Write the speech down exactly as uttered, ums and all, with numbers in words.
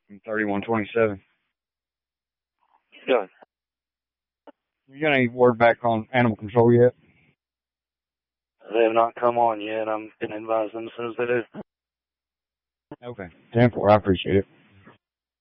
from thirty-one twenty-seven. Good. You got any word back on animal control yet? They have not come on yet. I'm going to advise them as soon as they do. Okay. ten four, I appreciate it.